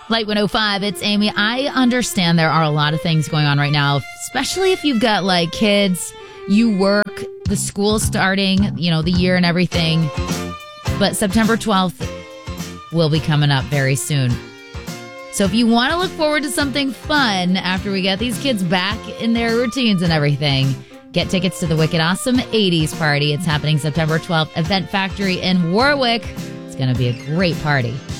Light 105, it's Amy. I understand there are a lot of things going on right now, especially if you've got like kids, you work, the school starting, the year and everything. But September 12th will be coming up very soon. So if you want to look forward to something fun after we get these kids back in their routines and everything, get tickets to the Wicked Awesome 80s party. It's happening September 12th, Event Factory in Warwick. It's going to be a great party.